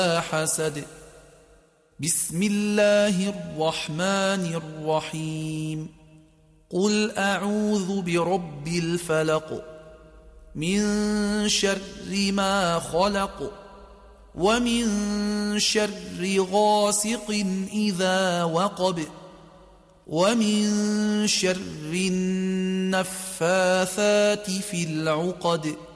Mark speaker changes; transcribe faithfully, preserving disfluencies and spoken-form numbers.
Speaker 1: حسد. بسم الله الرحمن الرحيم. قل أعوذ برب الفلق من شر ما خلق ومن شر غاسق إذا وقب ومن شر النفاثات في العقد